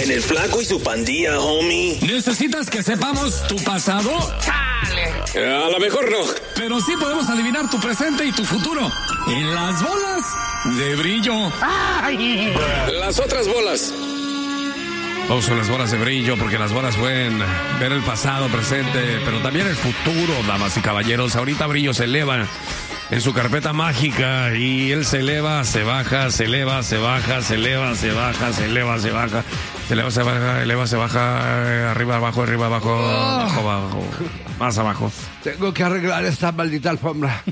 En el Flaco y su pandilla, homie. ¿Necesitas que sepamos tu pasado? ¡Chale! A lo mejor no. Pero sí podemos adivinar tu presente y tu futuro. En las bolas de brillo. ¡Ay! Las otras bolas. Vamos con las bolas de brillo, porque las bolas pueden ver el pasado, presente, pero también el futuro, damas y caballeros. Ahorita Brillo se eleva en su carpeta mágica y él se eleva, se baja, se eleva, se baja, se eleva, se baja, se eleva, se baja, se eleva, se baja, eleva, se baja, arriba, abajo, abajo, abajo, más abajo. Tengo que arreglar esta maldita alfombra.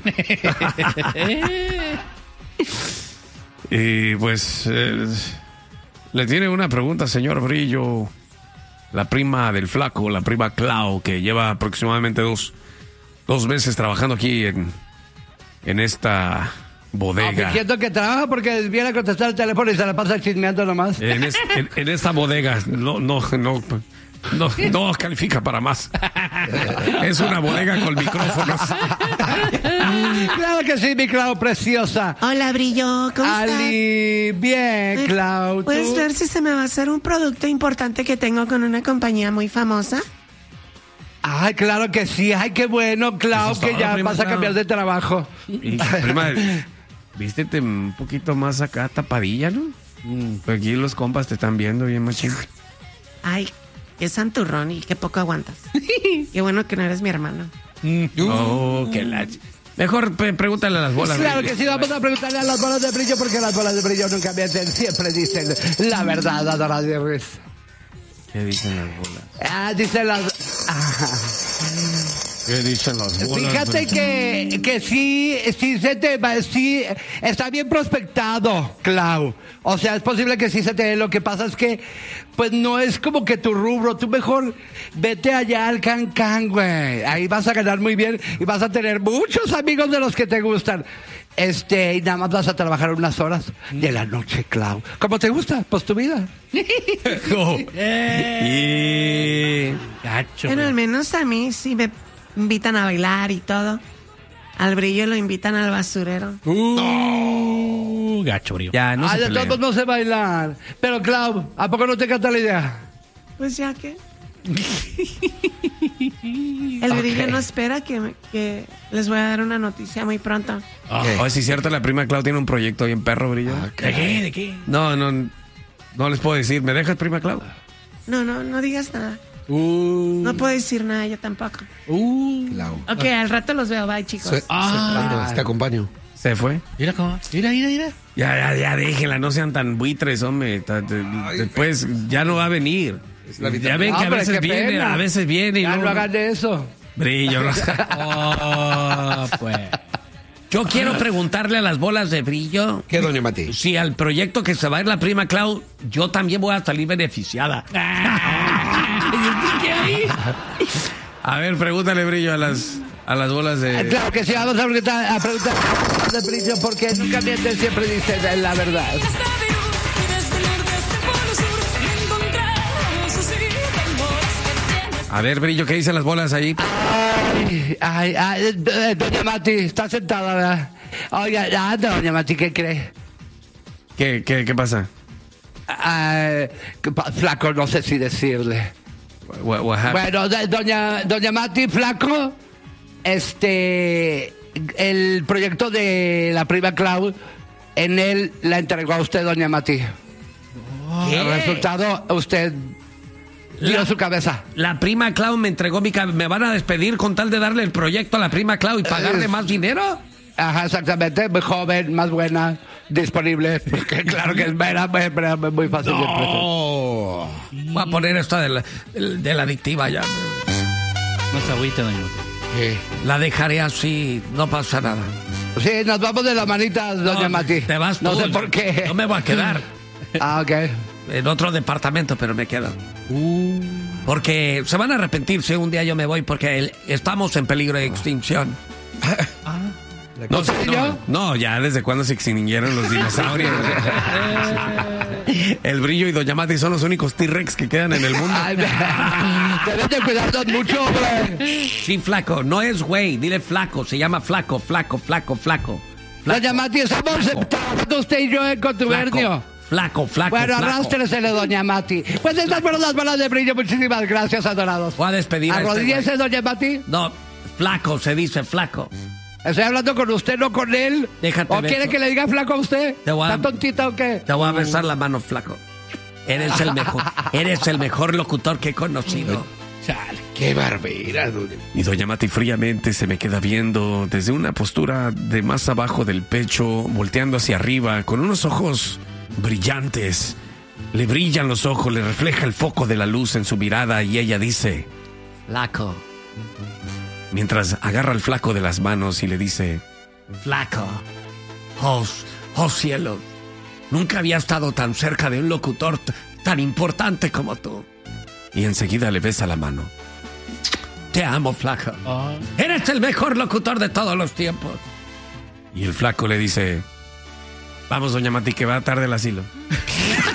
Y pues le tiene una pregunta, señor Brillo. La prima del Flaco, la prima Clau, que lleva aproximadamente dos meses trabajando aquí en esta bodega. Fingiendo que trabaja porque viene a contestar el teléfono y se la pasa chismeando nomás. En esta bodega no califica para más. Es una bodega con micrófonos. Claro que sí, mi Clau preciosa. Hola, Brillo, ¿cómo Ali, bien, Clau. ¿Puedes ver si se me va a hacer un producto importante que tengo con una compañía muy famosa? Ay, claro que sí. Ay, qué bueno, Clau, que ya vas a cambiar de trabajo. Y, prima, vístete un poquito más acá, tapadilla, ¿no? Aquí los compas te están viendo bien machín. Ay, qué santurrón y qué poco aguantas. Qué bueno que no eres mi hermano. Oh, qué lache. Mejor pregúntale a las bolas. Claro que sí, vamos a preguntarle a las bolas de brillo, porque las bolas de brillo nunca mienten, siempre dicen la verdad, adoradores. ¿Qué dicen las bolas? Dicen las... ¿Qué dicen las bolas? Fíjate que sí está bien prospectado, Clau. O sea, es posible que sí se te dé. Lo que pasa es que, pues no es como que tu rubro. Tú mejor vete allá al Can-Can, güey. Ahí vas a ganar muy bien y vas a tener muchos amigos de los que te gustan. Y nada más vas a trabajar unas horas de la noche, Clau. ¿Cómo te gusta? Pues tu vida. Gacho. Pero al menos a mí sí me invitan a bailar y todo. Al Brillo lo invitan al basurero. Gacho, Brillo. Ya, no se de peleen. todos no sé bailar. Pero, Clau, ¿a poco no te canta la idea? Pues ya que... El Brillo no espera que les voy a dar una noticia muy pronto. Oh, sí es cierto, la prima Clau tiene un proyecto bien perro, Brillo. ¿De qué? No les puedo decir. ¿Me dejas, prima Clau? No digas nada. No puedo decir nada, yo tampoco. Clau. Ok, al rato los veo, bye, chicos. Te acompaño. ¿Se fue? Mira cómo. Mira. Ya, déjenla, no sean tan buitres, hombre. Después ya no va a venir. Ya ven que a veces viene y ya no hagan de eso. Brillo. Pues. Yo quiero preguntarle a las bolas de Brillo. ¿Qué, doña Mati? Si al proyecto que se va a ir la prima Clau, yo también voy a salir beneficiada. A ver, pregúntale, Brillo, a las bolas de... Claro que sí, vamos a preguntar de Brillo, porque nunca mienten, siempre dicen la verdad. A ver, Brillo, ¿qué dicen las bolas ahí? Doña Mati, está sentada, ¿verdad? Oiga, doña Mati, ¿qué cree? ¿Qué pasa? Flaco, no sé si decirle. What happened? Bueno, doña Mati, Flaco, el proyecto de la prima Clau, en él la entregó a usted, doña Mati. El resultado, usted dio su cabeza. La prima Clau me entregó mi cabeza. ¿Me van a despedir con tal de darle el proyecto a la prima Clau y pagarle más dinero? Ajá, exactamente. Muy joven, más buena, disponible. Porque claro que es muy fácil. No. Voy a poner esto de la adictiva ya. No se agüite, doña Mati. La dejaré así, no pasa nada. Sí, nos vamos de las manitas, doña Mati. Te vas tú. No sé por qué. No me voy a quedar. Ok. En otro departamento, pero me quedo. Porque se van a arrepentir si un día yo me voy, porque estamos en peligro de extinción. No, ya desde cuando se extinguieron los dinosaurios. El Brillo y doña Mati son los únicos T-Rex que quedan en el mundo. Debes de cuidarnos mucho, güey. Sí, Flaco, no es güey, dile Flaco, se llama Flaco. Doña Mati, estamos trabajando usted y yo en contubernio. Flaco. Bueno, arrástresele, doña Mati. Pues estas fueron las bolas de brillo. Muchísimas gracias, adorados. Voy a despedir a este Arrodíllese, güey. doña Mati. No, flaco, se dice flaco. Estoy hablando con usted, no con él. Déjate ¿O beso. quiere que le diga flaco a usted? Te voy a- ¿Está tontita o qué? Te voy a besar la mano, flaco. Eres el mejor locutor que he conocido. Chale. Qué barbera, doña. Y doña Mati fríamente se me queda viendo desde una postura de más abajo del pecho, volteando hacia arriba, con unos ojos brillantes. Le brillan los ojos, le refleja el foco de la luz en su mirada y ella dice, flaco. Mientras agarra al flaco de las manos y le dice, flaco, oh cielo, nunca había estado tan cerca de un locutor tan importante como tú. Y enseguida le besa la mano. Te amo, flaco. Eres el mejor locutor de todos los tiempos. Y el flaco le dice, vamos, doña Mati, que va tarde el asilo.